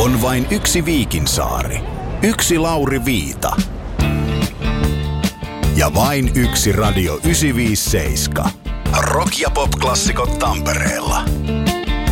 On vain yksi Viikinsaari, yksi Lauri Viita ja vain yksi Radio 957. Rock- ja pop-klassikot Tampereella.